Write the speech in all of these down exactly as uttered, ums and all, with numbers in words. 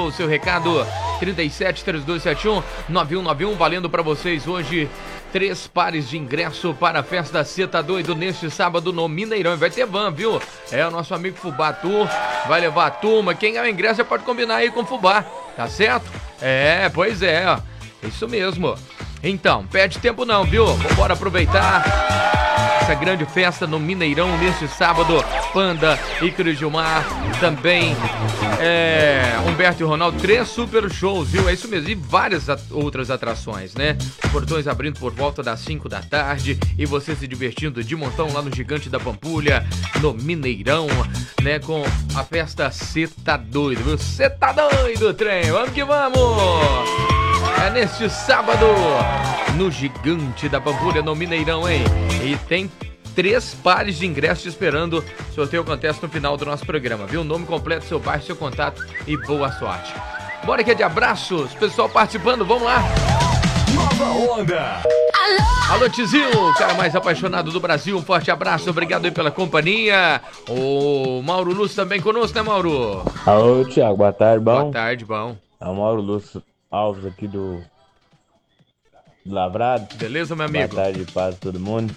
mandou o seu recado. trinta e sete, trinta e dois setenta e um, nove um nove um, valendo pra vocês hoje três pares de ingresso para a festa Cê Tá Doido neste sábado no Mineirão. Vai ter van, viu? É o nosso amigo Fubá Tour, vai levar a turma. Quem é o ingresso já pode combinar aí com o Fubá, tá certo? É, pois é, ó. Isso mesmo. Então, perde tempo não, viu? Vambora aproveitar essa grande festa no Mineirão neste sábado. Panda, Ícaro Gilmar, também é, Humberto e Ronaldo, três super shows, viu? É isso mesmo, e várias at- outras atrações, né? Portões abrindo por volta das cinco da tarde e você se divertindo de montão lá no Gigante da Pampulha, no Mineirão, né? Com a festa Cê Tá Doido, viu? Cê tá doido, trem! Vamos que vamos! É neste sábado, no Gigante da Pampulha, no Mineirão, hein? E tem três pares de ingressos te esperando. O sorteio acontece no final do nosso programa, viu? Nome completo, seu bairro, seu contato e boa sorte. Bora que é de abraços, pessoal participando, vamos lá! Nova Onda! Alô, Tizil, o cara mais apaixonado do Brasil, um forte abraço, obrigado aí pela companhia. O Mauro Lúcio também conosco, né, Mauro? Alô, Thiago, boa tarde, bom? Boa tarde, bom. É o Mauro Lúcio Alves aqui do, do Lavrado. Beleza, meu amigo? Boa tarde, paz a todo mundo.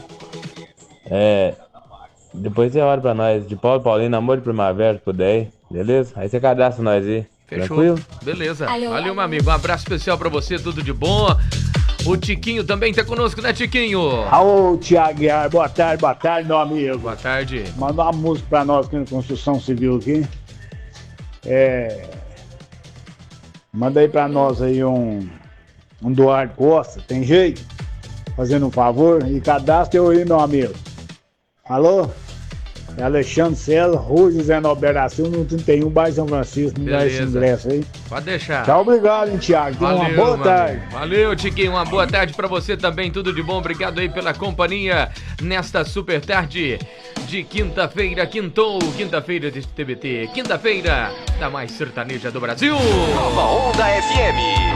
É, depois você olha pra nós, de Paulo Paulino, amor de primavera, se puder, beleza? Aí você cadastra nós aí, Fechou. tranquilo? Beleza. Alô, Valeu, alô. meu amigo, um abraço especial pra você, tudo de bom. O Tiquinho também tá conosco, né, Tiquinho? Alô, Thiago Guiar, boa tarde, boa tarde, meu amigo. Boa tarde. Manda uma música pra nós aqui na Construção Civil aqui. É... Manda aí pra nós aí um, um Duarte Costa, tem jeito? Fazendo um favor e cadastra eu aí, meu amigo. Alô? É Alexandre César, Rua José Norberto da Silva, no trinta e um, bairro São Francisco, me dá esse Beleza. ingresso aí. Pode deixar. Tchau, obrigado, hein, Thiago. Tenha uma boa meu tarde. amigo. Valeu, Tiquinho. Uma boa tarde pra você também. Tudo de bom. Obrigado aí pela companhia nesta super tarde de quinta-feira. Quintou, quinta-feira de T B T. Quinta-feira da mais sertaneja do Brasil. Nova Onda F M.